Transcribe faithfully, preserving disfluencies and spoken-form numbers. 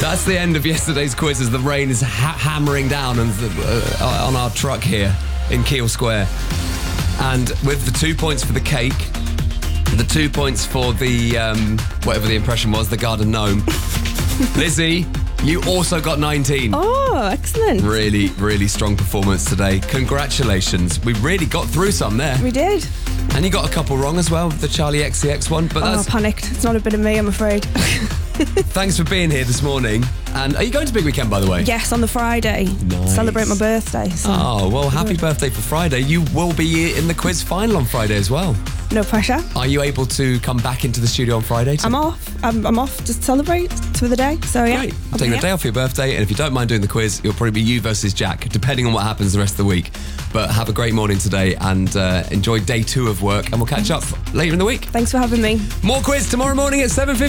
That's the end of yesterday's quiz as the rain is ha- hammering down on, the, uh, on our truck here in Keele Square. And with the two points for the cake, the two points for the, um, whatever the impression was, the garden gnome, Lizzie, you also got nineteen. Oh, excellent. Really, really strong performance today. Congratulations. We really got through some there. We did. And you got a couple wrong as well, the Charlie X C X one. But Oh, that's I panicked. It's not a bit of me, I'm afraid. Thanks for being here this morning. And are you going to Big Weekend, by the way? Yes, on the Friday. Nice. Celebrate my birthday. So. Oh, well, happy birthday for Friday. You will be in the quiz final on Friday as well. No pressure. Are you able to come back into the studio on Friday? To- I'm off. I'm, I'm off to celebrate for the day. So, yeah. Great. I'll Taking be a day here. off for your birthday, and if you don't mind doing the quiz, it'll probably be you versus Jack, depending on what happens the rest of the week. But have a great morning today and uh, enjoy day two of work, and we'll catch up later in the week. Thanks for having me. More quiz tomorrow morning at seven fifty.